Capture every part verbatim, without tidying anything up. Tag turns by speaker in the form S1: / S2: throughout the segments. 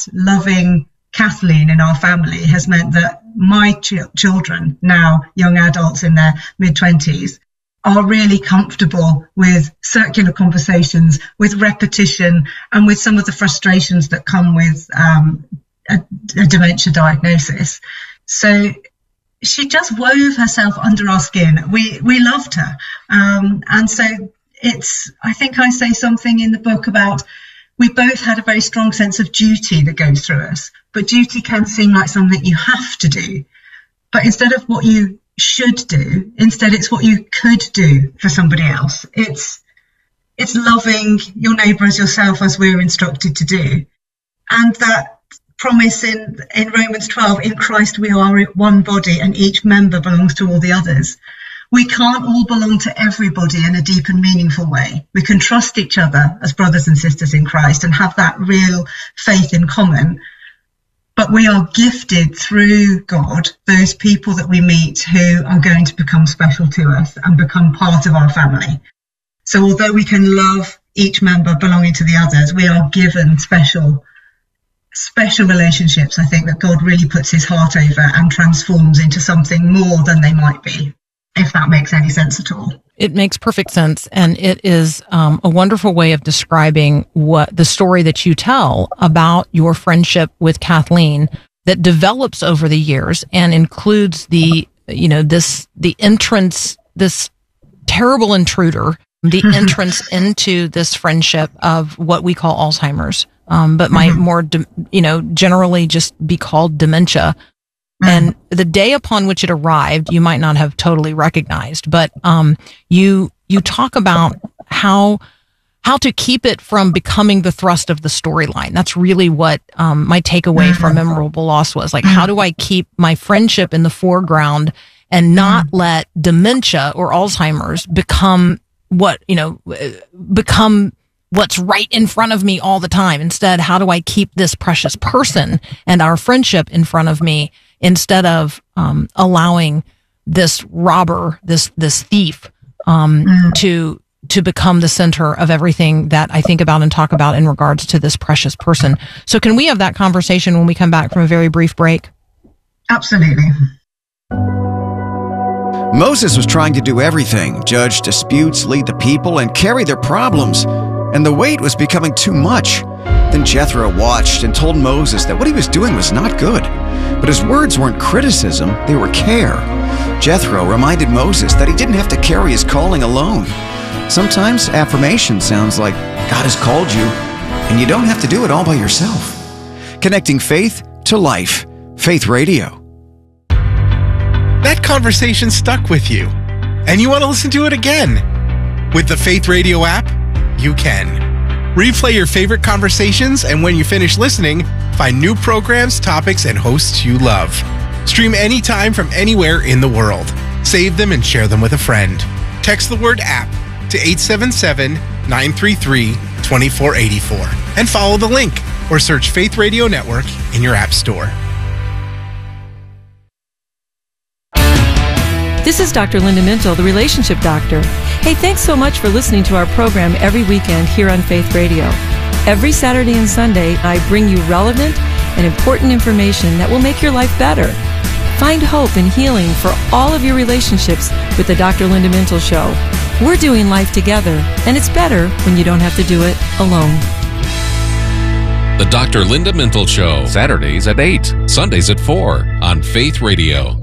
S1: that loving Kathleen in our family has meant that my ch- children, now young adults in their mid-twenties, are really comfortable with circular conversations, with repetition, and with some of the frustrations that come with um, a, a dementia diagnosis. So she just wove herself under our skin. We we loved her. Um, and so it's, I think I say something in the book about we both had a very strong sense of duty that goes through us, but duty can seem like something you have to do. But instead of what you should do, instead it's what you could do for somebody else. It's it's loving your neighbour as yourself, as we're instructed to do. And that promise in, in Romans twelve, in Christ we are one body and each member belongs to all the others. We can't all belong to everybody in a deep and meaningful way. We can trust each other as brothers and sisters in Christ and have that real faith in common. But we are gifted through God, those people that we meet who are going to become special to us and become part of our family. So although we can love each member belonging to the others, we are given special, special relationships, I think, that God really puts his heart over and transforms into something more than they might be, if that makes any sense at all.
S2: It makes perfect sense, and it is um, a wonderful way of describing what the story that you tell about your friendship with Kathleen that develops over the years and includes the, you know, this, the entrance, this terrible intruder, the entrance into this friendship of what we call Alzheimer's, um, but might more, de- you know, generally just be called dementia. And the day upon which it arrived, you might not have totally recognized, but um, you you talk about how how to keep it from becoming the thrust of the storyline. That's really what um, my takeaway from Memorable Loss was. Like, how do I keep my friendship in the foreground and not let dementia or Alzheimer's become what, you know, become what's right in front of me all the time? Instead, how do I keep this precious person and our friendship in front of me, instead of um, allowing this robber, this this thief, um, mm. to to become the center of everything that I think about and talk about in regards to this precious person. So can we have that conversation when we come back from a very brief break?
S1: Absolutely.
S3: Moses was trying to do everything: judge disputes, lead the people, and carry their problems. And the weight was becoming too much. Then Jethro watched and told Moses that what he was doing was not good. But his words weren't criticism, they were care. Jethro reminded Moses that he didn't have to carry his calling alone. Sometimes affirmation sounds like God has called you, and you don't have to do it all by yourself. Connecting faith to life. Faith Radio.
S4: That conversation stuck with you, and you want to listen to it again. With the Faith Radio app, you can. Replay your favorite conversations, and when you finish listening, find new programs, topics, and hosts you love. Stream anytime from anywhere in the world. Save them and share them with a friend. Text the word app to eight seven seven, nine three three, two four eight four and follow the link, or search Faith Radio Network in your app store.
S5: This is Doctor Linda Mintle, the Relationship Doctor. Hey, thanks so much for listening to our program every weekend here on Faith Radio. Every Saturday and Sunday, I bring you relevant and important information that will make your life better. Find hope and healing for all of your relationships with the Doctor Linda Mintle Show. We're doing life together, and it's better when you don't have to do it alone.
S6: The Doctor Linda Mintle Show, Saturdays at eight, Sundays at four on Faith Radio.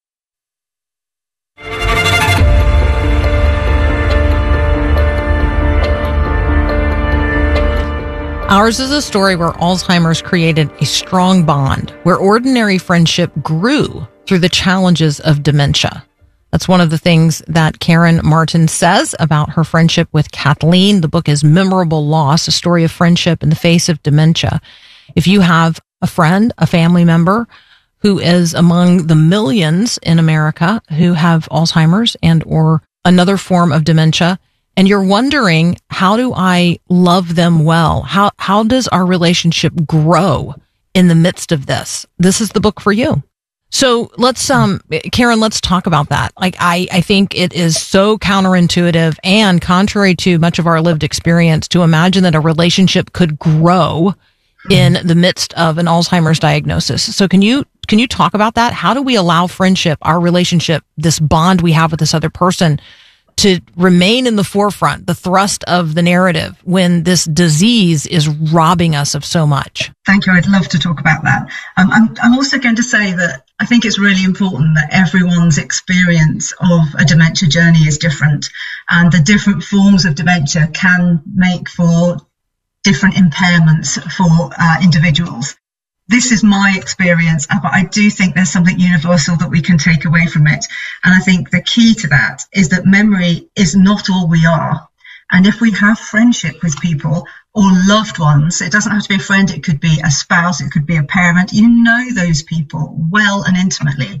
S2: Ours is a story where Alzheimer's created a strong bond, where ordinary friendship grew through the challenges of dementia. That's one of the things that Karen Martin says about her friendship with Kathleen. The book is Memorable Loss, a story of friendship in the face of dementia. If you have a friend, a family member who is among the millions in America who have Alzheimer's and or another form of dementia, and you're wondering, how do I love them well? How how does our relationship grow in the midst of this? This is the book for you. So let's, um, Karen, let's talk about that. Like, I, I think it is so counterintuitive and contrary to much of our lived experience to imagine that a relationship could grow in the midst of an Alzheimer's diagnosis. So can you can you talk about that? How do we allow friendship, our relationship, this bond we have with this other person, to remain in the forefront, the thrust of the narrative, when this disease is robbing us of so much?
S1: Thank you. I'd love to talk about that. Um, I'm, I'm also going to say that I think it's really important that everyone's experience of a dementia journey is different, and the different forms of dementia can make for different impairments for uh, individuals. This is my experience, but I do think there's something universal that we can take away from it. And I think the key to that is that memory is not all we are. And if we have friendship with people or loved ones, it doesn't have to be a friend, it could be a spouse, it could be a parent, you know those people well and intimately.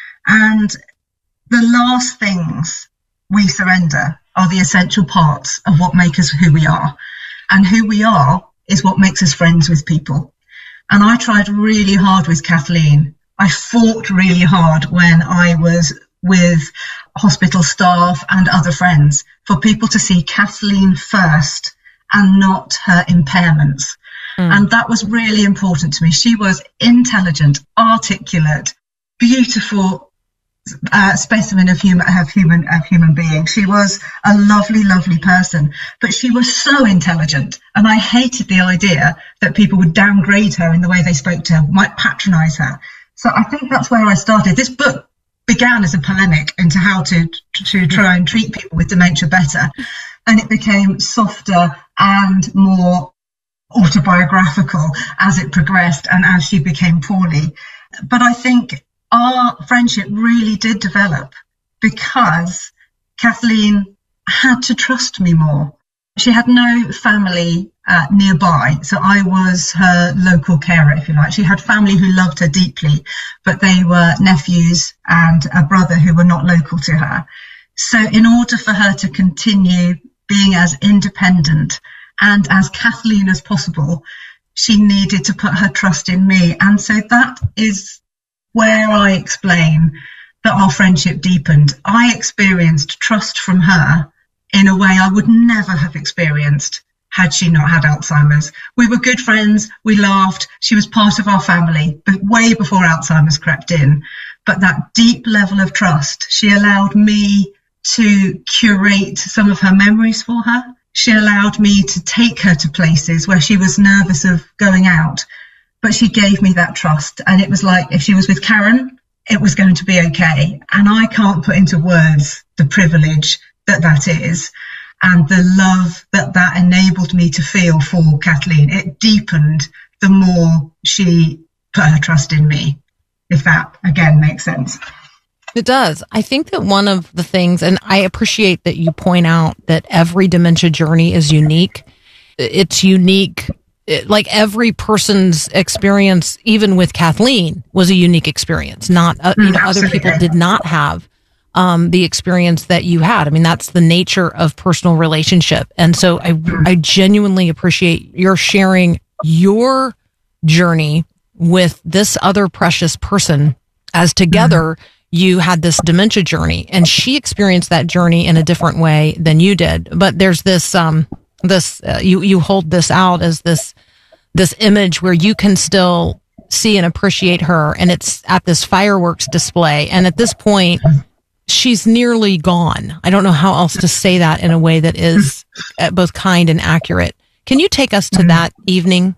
S1: And the last things we surrender are the essential parts of what make us who we are. And who we are is what makes us friends with people. And I tried really hard with Kathleen. I fought really hard when I was with hospital staff and other friends for people to see Kathleen first and not her impairments. Mm. And that was really important to me. She was intelligent, articulate, beautiful uh, specimen of human, of human, of human being. She was a lovely, lovely person, but she was so intelligent. And I hated the idea that people would downgrade her in the way they spoke to her, might patronize her. So I think that's where I started. This book began as a polemic into how to, to try and treat people with dementia better. And it became softer and more autobiographical as it progressed and as she became poorly. But I think our friendship really did develop because Kathleen had to trust me more. She had no family uh, nearby, so I was her local carer, if you like. She had family who loved her deeply, but they were nephews and a brother who were not local to her. So in order for her to continue being as independent and as Kathleen as possible, she needed to put her trust in me. And so that is where I explain that our friendship deepened. I experienced trust from her in a way I would never have experienced had she not had Alzheimer's. We were good friends, we laughed, she was part of our family, but way before Alzheimer's crept in. But that deep level of trust, she allowed me to curate some of her memories for her. She allowed me to take her to places where she was nervous of going out, but she gave me that trust. And it was like, if she was with Karen, it was going to be okay. And I can't put into words the privilege that that is, and the love that that enabled me to feel for Kathleen. It deepened the more she put her trust in me, if that, again, makes sense.
S2: It does. I think that one of the things, and I appreciate that you point out that every dementia journey is unique. It's unique. It, like every person's experience, even with Kathleen, was a unique experience. Not, uh, you know, other people did not have Um, the experience that you had. I mean, that's the nature of personal relationship. And so I, I genuinely appreciate your sharing your journey with this other precious person, as together you had this dementia journey, and she experienced that journey in a different way than you did. But there's this, um, this, uh, you, you hold this out as this, this image where you can still see and appreciate her. And it's at this fireworks display. And at this point, she's nearly gone. I don't know how else to say that in a way that is both kind and accurate. Can you take us to that evening?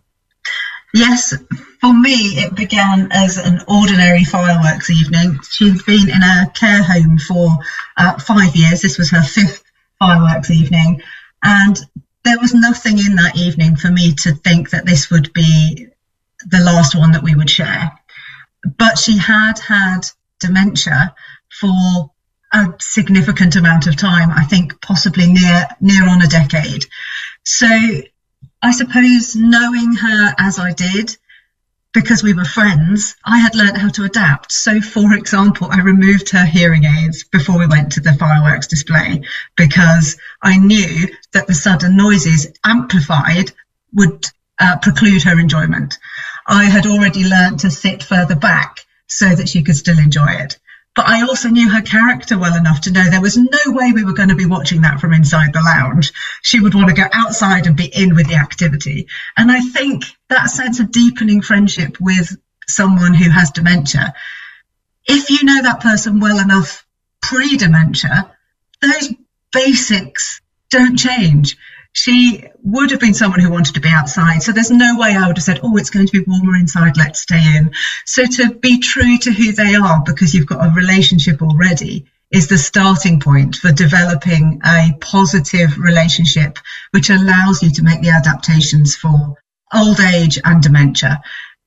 S1: Yes. For me, it began as an ordinary fireworks evening. She'd been in a care home for uh, five years. This was her fifth fireworks evening. And there was nothing in that evening for me to think that this would be the last one that we would share. But she had had dementia for a significant amount of time, I think possibly near near on a decade. So I suppose knowing her as I did, because we were friends, I had learned how to adapt. So, for example, I removed her hearing aids before we went to the fireworks display because I knew that the sudden noises amplified would uh, preclude her enjoyment. I had already learned to sit further back so that she could still enjoy it. But I also knew her character well enough to know there was no way we were going to be watching that from inside the lounge. She would want to go outside and be in with the activity. And I think that sense of deepening friendship with someone who has dementia, if you know that person well enough pre-dementia, those basics don't change. She would have been someone who wanted to be outside. So there's no way I would have said, oh, it's going to be warmer inside, let's stay in. So to be true to who they are, because you've got a relationship already, is the starting point for developing a positive relationship, which allows you to make the adaptations for old age and dementia.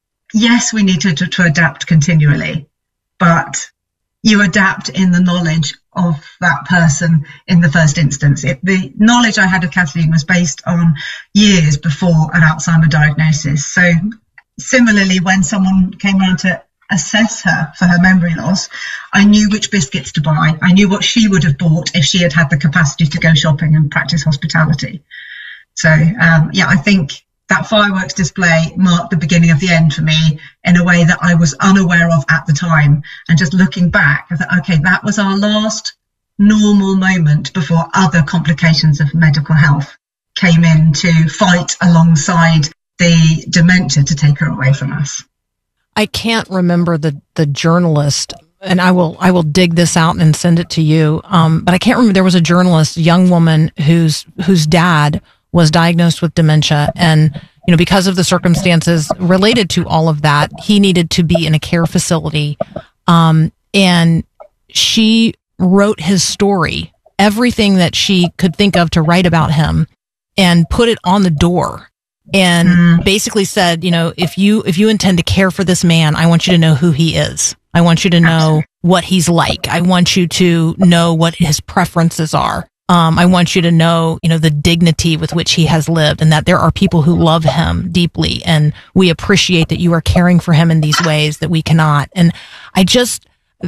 S1: Yes, we need to, to, to adapt continually, but you adapt in the knowledge of that person in the first instance. It, the knowledge I had of Kathleen was based on years before an Alzheimer diagnosis. So similarly, when someone came around to assess her for her memory loss, I knew which biscuits to buy. I knew what she would have bought if she had had the capacity to go shopping and practice hospitality. So, um, yeah, I think that fireworks display marked the beginning of the end for me in a way that I was unaware of at the time. And just looking back, I thought, okay, that was our last normal moment before other complications of medical health came in to fight alongside the dementia to take her away from us.
S2: I can't remember the, the journalist, and I will I will dig this out and send it to you. Um, but I can't remember. There was a journalist, a young woman whose whose dad was diagnosed with dementia, and you know, because of the circumstances related to all of that, he needed to be in a care facility. Um, and she wrote his story, everything that she could think of to write about him, and put it on the door. And mm. basically said, you know, if you if you intend to care for this man, I want you to know who he is. I want you to know what he's like. I want you to know what his preferences are. Um, I want you to know, you know, the dignity with which he has lived, and that there are people who love him deeply, and we appreciate that you are caring for him in these ways that we cannot. And I just,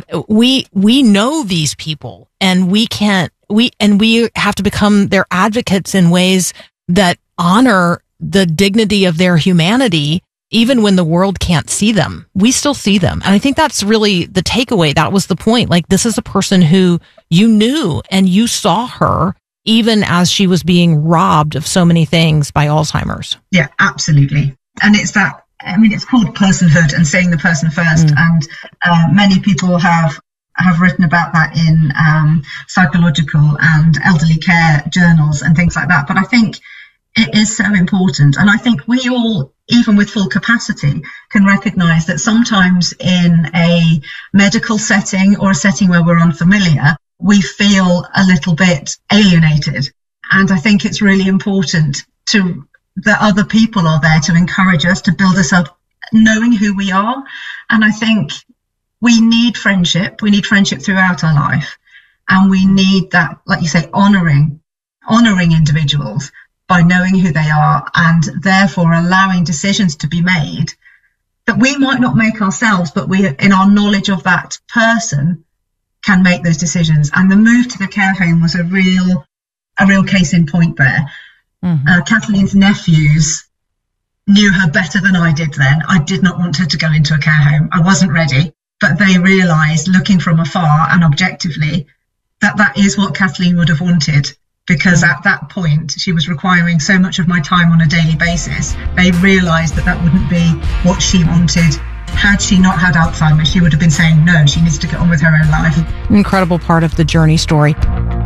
S2: we, we know these people, and we can't, we, and we have to become their advocates in ways that honor the dignity of their humanity, even when the world can't see them. We still see them. And I think that's really the takeaway. That was the point. Like, this is a person who you knew, and you saw her even as she was being robbed of so many things by Alzheimer's.
S1: Yeah, absolutely. And it's that, I mean, it's called personhood and seeing the person first. Mm. And uh, many people have have written about that in um, psychological and elderly care journals and things like that. But I think it is so important. And I think we all, even with full capacity, can recognize that sometimes in a medical setting or a setting where we're unfamiliar, we feel a little bit alienated. And I think it's really important to that other people are there to encourage us, to build us up, knowing who we are. And I think we need friendship. We need friendship throughout our life. And we need that, like you say, honoring, honoring individuals by knowing who they are, and therefore allowing decisions to be made that we might not make ourselves, but we, in our knowledge of that person, can make those decisions. And the move to the care home was a real, a real case in point there. Mm-hmm. Uh, Kathleen's nephews knew her better than I did then. I did not want her to go into a care home. I wasn't ready, but they realised, looking from afar and objectively, that that is what Kathleen would have wanted. Because at that point, she was requiring so much of my time on a daily basis. They realised that that wouldn't be what she wanted. Had she not had Alzheimer's, she would have been saying, no, she needs to get on with her own life.
S2: Incredible part of the journey story.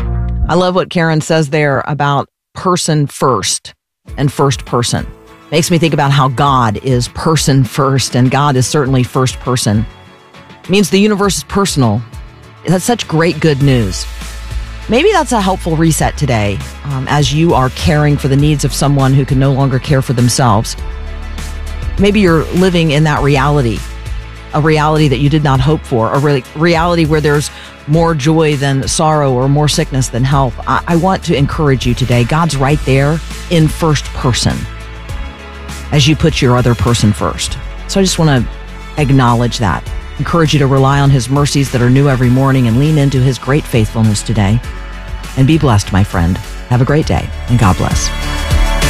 S7: I love what Karen says there about person first and first person. Makes me think about how God is person first, and God is certainly first person. It means the universe is personal. That's such great good news. Maybe that's a helpful reset today, um, as you are caring for the needs of someone who can no longer care for themselves. Maybe you're living in that reality, a reality that you did not hope for, a re- reality where there's more joy than sorrow or more sickness than health. I-, I want to encourage you today. God's right there in first person as you put your other person first. So I just want to acknowledge that. Encourage you to rely on his mercies that are new every morning and lean into his great faithfulness today. And be blessed, my friend. Have a great day, and God bless.